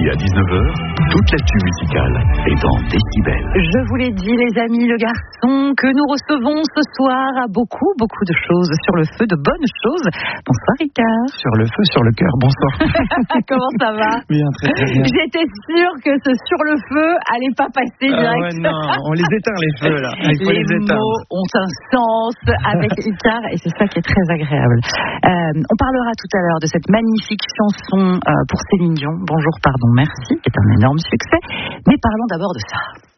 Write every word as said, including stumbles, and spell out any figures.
à dix-neuf heures, toute l'actu musicale est dans Décibel. Je vous l'ai dit, les amis, le garçon que nous recevons ce soir a beaucoup, beaucoup de choses sur le feu, de bonnes choses. Bonsoir Ricard. Sur le feu, sur le cœur, bonsoir. Comment ça va? Bien, très, très bien. J'étais sûre que ce sur le feu allait pas passer direct. Ah ouais, non, on les éteint les feux là. Il faut les, les éteindre. mots ont un sens avec Ricard et c'est ça qui est très agréable. Euh, on parlera tout à l'heure de cette magnifique chanson euh, pour Céline Dion, Bonjour, pardon, merci, qui est un énorme succès. Mais parlons d'abord de ça.